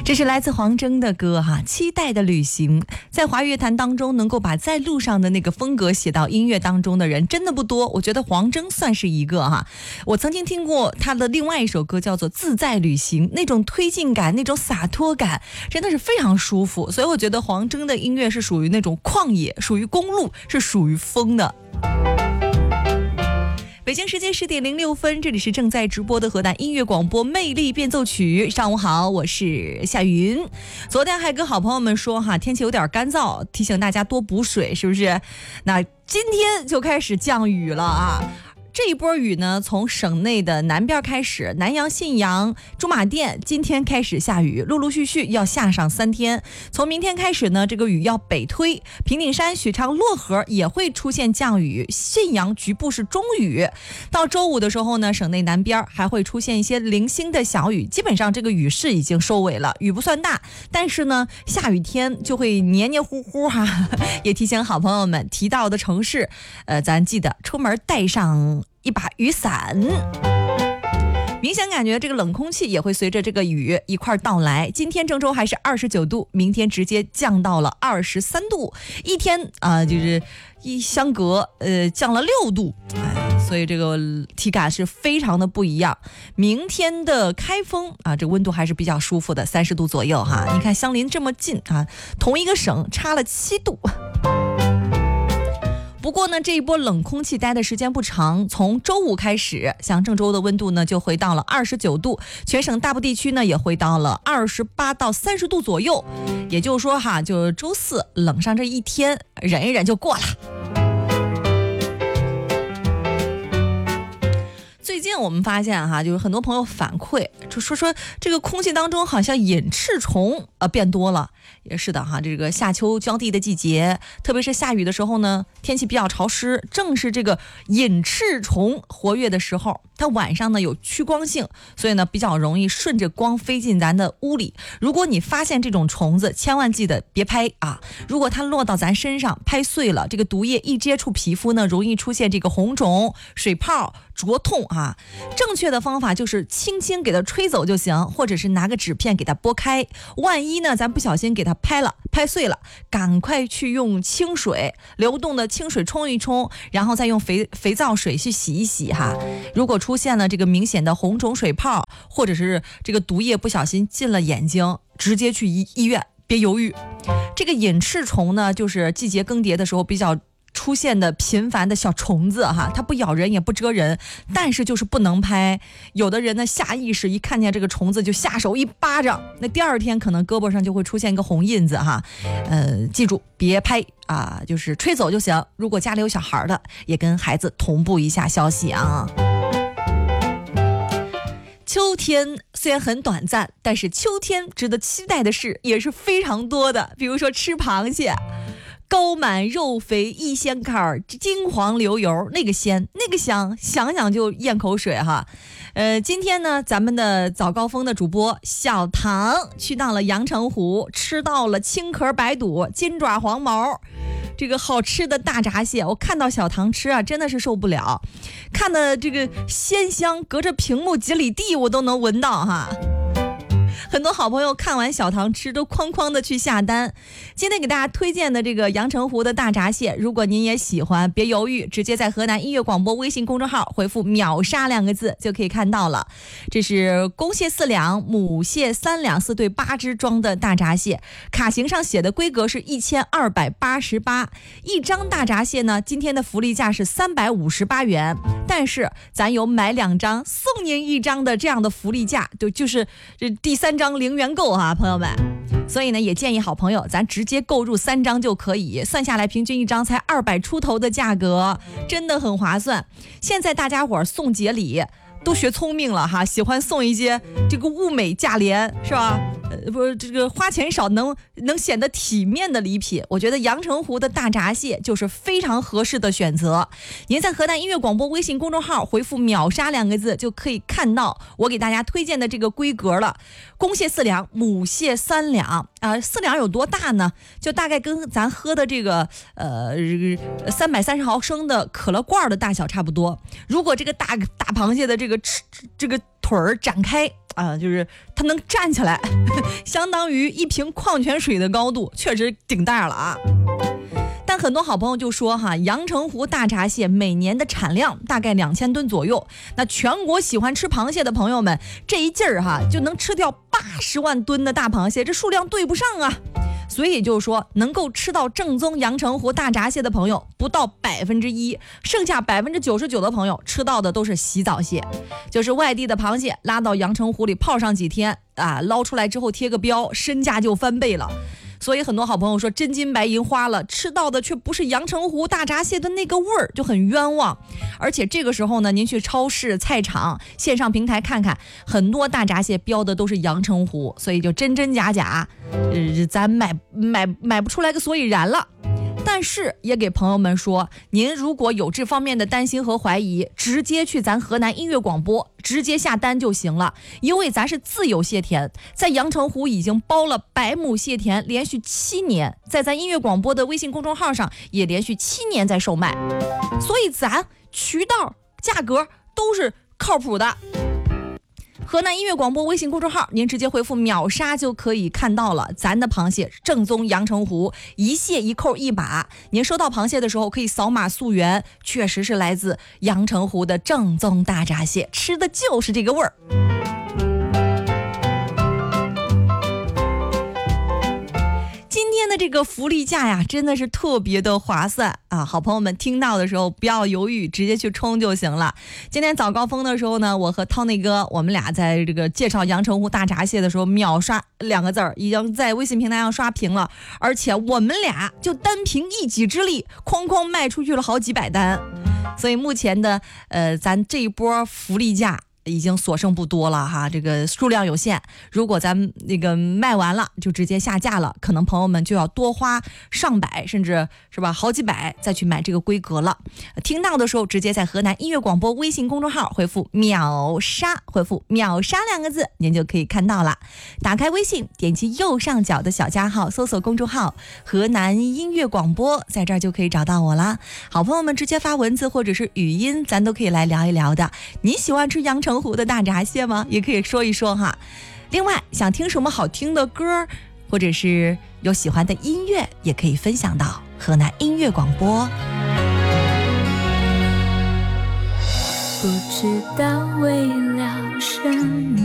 这是来自黄征的歌哈，期待的旅行。在华乐坛当中，能够把在路上的那个风格写到音乐当中的人真的不多，我觉得黄征算是一个哈。我曾经听过他的另外一首歌叫做《自在旅行》，那种推进感，那种洒脱感，真的是非常舒服。所以我觉得黄征的音乐是属于那种旷野，属于公路，是属于风的。北京时间10点06分，这里是正在直播的河南音乐广播魅力变奏曲。上午好，我是夏云。昨天还跟好朋友们说哈，天气有点干燥，提醒大家多补水，是不是？那今天就开始降雨了啊。这一波雨呢，从省内的南边开始，南阳、信阳、驻马店今天开始下雨，陆陆续续要下上3天。从明天开始呢，这个雨要北推，平顶山、许昌、漯河也会出现降雨，信阳局部是中雨。到周五的时候呢，省内南边还会出现一些零星的小雨，基本上这个雨势已经收尾了，雨不算大，但是呢，下雨天就会黏黏糊糊哈。也提醒好朋友们，提到的城市，咱记得出门带上一把雨伞。明显感觉这个冷空气也会随着这个雨一块到来。今天郑州还是29度，明天直接降到了23度，一天就是一相隔降了6度，所以这个体感是非常的不一样。明天的开封啊，这个温度还是比较舒服的，30度左右哈。你看相邻这么近啊，同一个省差了7度。不过呢，这一波冷空气待的时间不长，从周五开始，像郑州的温度呢就回到了29度，全省大部地区呢也回到了28到30度左右。也就是说哈，就周四冷上这一天，忍一忍就过了。最近我们发现哈，就是很多朋友反馈，就说这个空气当中好像隐翅虫变多了。也是的哈，这个夏秋交替的季节，特别是下雨的时候呢，天气比较潮湿，正是这个隐翅虫活跃的时候。它晚上呢有趋光性，所以呢比较容易顺着光飞进咱的屋里。如果你发现这种虫子，千万记得别拍啊！如果它落到咱身上，拍碎了，这个毒液一接触皮肤呢，容易出现这个红肿、水泡、灼痛啊。正确的方法就是轻轻给它吹走就行，或者是拿个纸片给它拨开。万一呢咱不小心给它拍碎了，赶快去用清水，流动的清水冲一冲，然后再用肥皂水去洗一洗哈。如果出现了这个明显的红肿水泡，或者是这个毒液不小心进了眼睛，直接去医院，别犹豫。这个隐翅虫呢，就是季节更迭的时候比较出现的频繁的小虫子哈，它不咬人也不蛰人，但是就是不能拍。有的人呢下意识一看见这个虫子就下手一巴掌，那第二天可能胳膊上就会出现一个红印子哈。记住别拍啊，就是吹走就行。如果家里有小孩的，也跟孩子同步一下消息啊。秋天虽然很短暂，但是秋天值得期待的事也是非常多的，比如说吃螃蟹。膏满肉肥一鲜坎，金黄流油，那个鲜那个香，想想就咽口水哈。今天呢，咱们的早高峰的主播小唐去到了阳澄湖，吃到了青壳白肚、金爪黄毛，这个好吃的大闸蟹。我看到小唐吃啊，真的是受不了，看的这个鲜香，隔着屏幕几里地我都能闻到哈。很多好朋友看完小唐吃都哐哐的去下单。今天给大家推荐的这个阳澄湖的大闸蟹，如果您也喜欢，别犹豫，直接在河南音乐广播微信公众号回复秒杀2个字就可以看到了。这是公蟹4两，母蟹3两，4对8只装的大闸蟹，卡型上写的规格是1288，一张大闸蟹呢，今天的福利价是358元，但是咱有买2张送您1张的这样的福利价，就是这第3张0元购啊，朋友们。所以呢，也建议好朋友咱直接购入3张就可以，算下来平均1张才200出头的价格，真的很划算。现在大家伙送节礼都学聪明了哈，喜欢送一些这个物美价廉，是吧？不，这个花钱少能显得体面的礼品，我觉得阳澄湖的大闸蟹就是非常合适的选择。您在河南音乐广播微信公众号回复秒杀2个字就可以看到我给大家推荐的这个规格了。公蟹4两，母蟹3两，4两有多大呢？就大概跟咱喝的这个330毫升的可乐罐的大小差不多。如果这个大螃蟹的这个腿儿展开就是它能站起来，相当于一瓶矿泉水的高度，确实顶大了啊。但很多好朋友就说哈，阳澄湖大闸蟹每年的产量大概2000吨左右，那全国喜欢吃螃蟹的朋友们这一劲儿哈就能吃掉80万吨的大螃蟹，这数量对不上啊。所以就是说，能够吃到正宗阳澄湖大闸蟹的朋友不到1%，剩下99%的朋友吃到的都是洗澡蟹，就是外地的螃蟹拉到阳澄湖里泡上几天捞出来之后贴个标，身价就翻倍了。所以很多好朋友说真金白银花了，吃到的却不是阳澄湖大闸蟹的那个味儿，就很冤枉。而且这个时候呢，您去超市、菜场、线上平台看看，很多大闸蟹标的都是阳澄湖，所以就真真假假，咱买不出来个所以然了。但是也给朋友们说，您如果有这方面的担心和怀疑，直接去咱河南音乐广播直接下单就行了，因为咱是自有蟹田，在阳澄湖已经包了100亩蟹田，连续7年，在咱音乐广播的微信公众号上也连续7年在售卖，所以咱渠道价格都是靠谱的。河南音乐广播微信公众号，您直接回复秒杀就可以看到了，咱的螃蟹正宗阳澄湖，一蟹一扣一把。您收到螃蟹的时候可以扫码溯源，确实是来自阳澄湖的正宗大闸蟹，吃的就是这个味儿。今天的这个福利价呀，真的是特别的划算啊！好朋友们听到的时候不要犹豫，直接去冲就行了。今天早高峰的时候呢，我和Tony哥我们俩在这个介绍阳澄湖大闸蟹的时候，秒刷2个字儿，已经在微信平台上刷屏了，而且我们俩就单凭一己之力，哐哐卖出去了好几百单。所以目前的咱这一波福利价已经所剩不多了哈，这个数量有限，如果咱那个卖完了就直接下架了，可能朋友们就要多花上百甚至是吧好几百再去买这个规格了。听到的时候直接在河南音乐广播微信公众号回复秒杀，回复秒杀2个字，您就可以看到了。打开微信，点击右上角的小加号，搜索公众号河南音乐广播，在这儿就可以找到我啦。好朋友们直接发文字或者是语音，咱都可以来聊一聊的。你喜欢吃阳澄湖的大闸蟹吗？也可以说一说哈。另外想听什么好听的歌，或者是有喜欢的音乐，也可以分享到河南音乐广播。 不知道为了什么